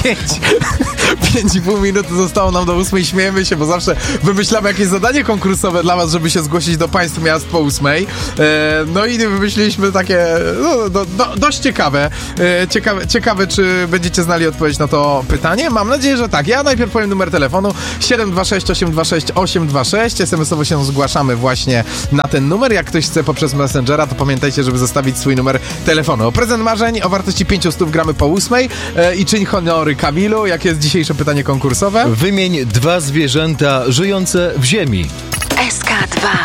5,5 minuty zostało nam do 8. Śmiejemy się, bo zawsze wymyślamy jakieś zadanie konkursowe dla was, żeby się zgłosić do państw miast po 8. No i wymyśliliśmy takie dość ciekawe. Ciekawe, czy będziecie znali odpowiedź na to pytanie. Mam nadzieję, że tak. Ja najpierw powiem numer telefonu 726 826 826. SMS-owo się zgłaszamy właśnie na ten numer. Jak ktoś chce poprzez Messengera, to pamiętajcie, żeby zostawić swój numer telefonu. O prezent marzeń o wartości 500 gramy po 8. I czyń honory Kamilu. Jakie jest dzisiejsze pytanie konkursowe? Wymień 2 zwierzęta żyjące w ziemi. SK2